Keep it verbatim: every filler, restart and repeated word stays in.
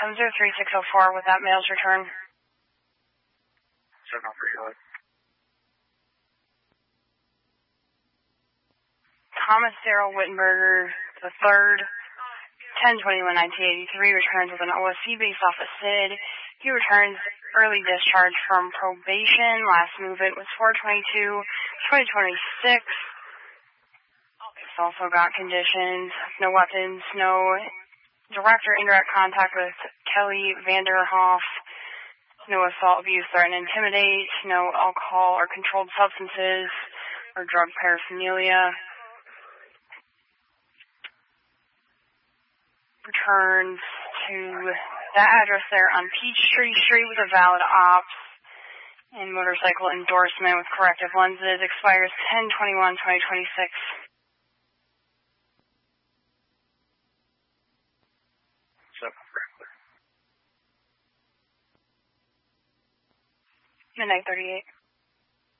seven zero three six zero four with that mail's return. Seven oh three, go ahead. Thomas Darrell Wittenberger the third, ten twenty-one nineteen eighty-three, returns with an O S C based off of S I D. He returns early discharge from probation. Last movement was four twenty-two twenty twenty-six. It's also got conditions, no weapons, no direct or indirect contact with Kelly Vanderhoff, no assault, abuse, threat, and intimidate, no alcohol or controlled substances or drug paraphernalia. Returns to that address there on Peachtree Street with a valid ops and motorcycle endorsement with corrective lenses. Expires ten twenty-one twenty twenty-six. Midnight thirty-eight.